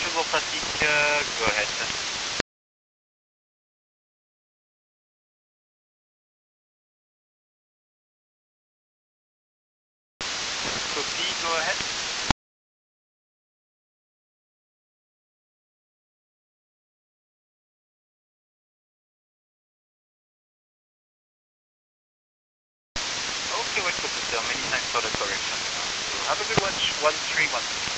toujours pratique, go ahead. Copy, go ahead. Okay, wait, officer, many thanks for the correction. So have a good watch, 131.